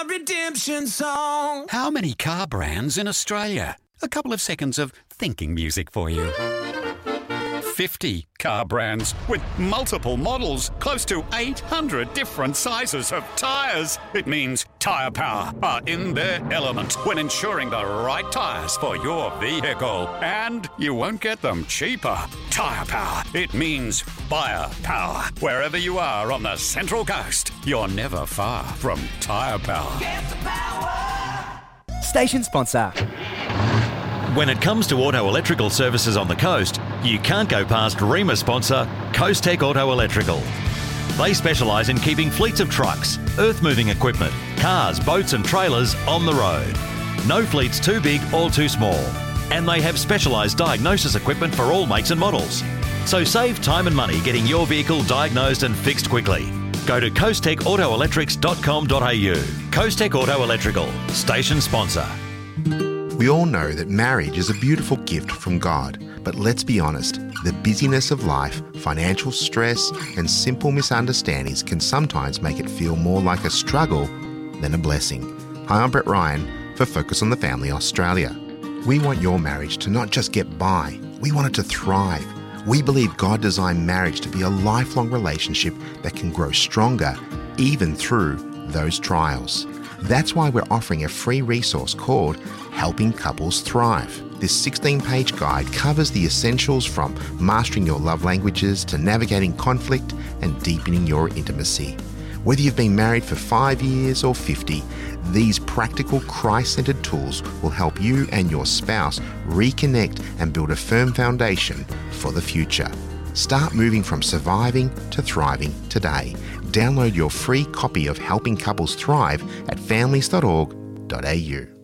Redemption song. How many car brands in Australia? A couple of seconds of thinking music for you. 50 car brands with multiple models, close to 800 different sizes of tyres. It means Tyre Power are in their element when ensuring the right tyres for your vehicle. And you won't get them cheaper. Tyre Power, it means buyer power. Wherever you are on the Central Coast, you're never far from Tyre Power. Get the power. Station sponsor. When it comes to auto electrical services on the coast, you can't go past REMA sponsor Coast Tech Auto Electrical. They specialise in keeping fleets of trucks, earth-moving equipment, cars, boats and trailers on the road. No fleets too big or too small. And they have specialised diagnosis equipment for all makes and models. So save time and money getting your vehicle diagnosed and fixed quickly. Go to coasttechautoelectrics.com.au. Coast Tech Auto Electrical, station sponsor. We all know that marriage is a beautiful gift from God, but let's be honest, the busyness of life, financial stress, and simple misunderstandings can sometimes make it feel more like a struggle than a blessing. Hi, I'm Brett Ryan for Focus on the Family Australia. We want your marriage to not just get by, we want it to thrive. We believe God designed marriage to be a lifelong relationship that can grow stronger even through those trials. That's why we're offering a free resource called Helping Couples Thrive. This 16-page guide covers the essentials from mastering your love languages to navigating conflict and deepening your intimacy. Whether you've been married for 5 years or 50, these practical Christ-centered tools will help you and your spouse reconnect and build a firm foundation for the future. Start moving from surviving to thriving today. Download your free copy of Helping Couples Thrive at families.org.au.